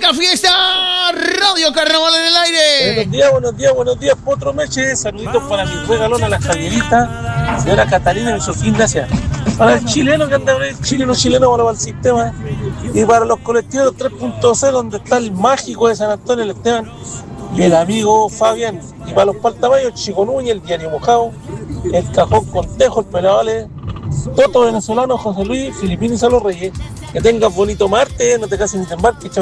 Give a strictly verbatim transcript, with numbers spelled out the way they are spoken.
Rica Fiesta, Radio Carnaval en el aire. Buenos días, buenos días, buenos días, Potro Meche. Saluditos para mi regalona, la Javierita, señora Catalina y Sofía Ignacia. Para el chileno que anda en el chileno chileno para el sistema. Y para los colectivos tres punto cero, donde está el mágico de San Antonio, el Esteban y el amigo Fabián. Y para los paltamayos, Chico Núñez, el Diario Mojado, el Cajón Contejo, el Pelavale, Toto Venezolano, José Luis, Filipino y Salo Reyes. Que tengas bonito martes, no te cases ni te embarques.